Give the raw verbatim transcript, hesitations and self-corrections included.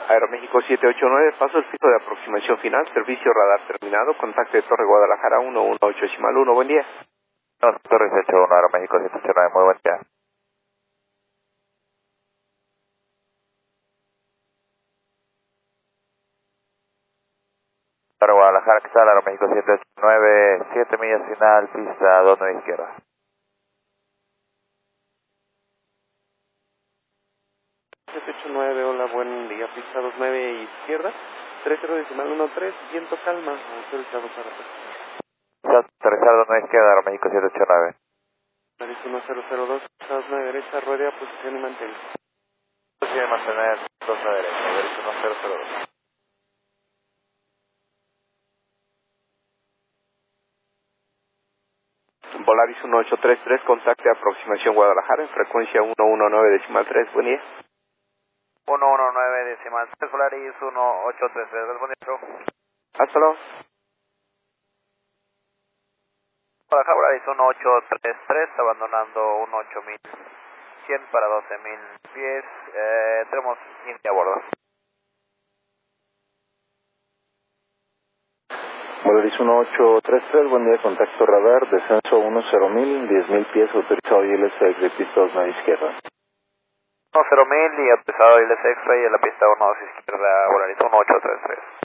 Aeroméxico siete ocho nueve, paso el filtro de aproximación final, servicio radar terminado, contacto de Torre Guadalajara uno uno ocho decimal uno, buen día. No, Torre siete ocho uno, Aeroméxico siete ocho nueve, muy buen día. Para Guadalajara, ¿qué tal? Aeroméxico siete ocho nueve, siete millas final, pista dos nueve izquierda. siete ocho nueve, hola, buen día, pista dos nueve izquierda, tres cero decimal uno tres, viento calma, autorizado para Aterrizar dos nueve izquierda, Aeroméxico siete ocho nueve. Paris uno cero cero dos, dos nueve derecha, rueda, posición y mantén. Posición de mantener dos nueve derecha, derecha uno cero cero dos. Volaris uno ocho tres tres, contacto de aproximación Guadalajara en frecuencia uno uno nueve decimal tres, buen día. uno uno nueve decimal tres, Volaris uno ocho tres tres, buen día. Hasta luego. Guadalajara, Volaris uno ocho tres tres, abandonando uno ocho cien para doce mil pies, eh, tenemos India a bordo. Volaris uno ocho tres tres, buen día, contacto radar, descenso uno cero mil, diez mil pies, autorizado I L S X de pista dos nueve izquierda. uno cero mil y autorizado I L S X-Ray en la pista uno dos izquierda, Volaris uno ocho tres tres.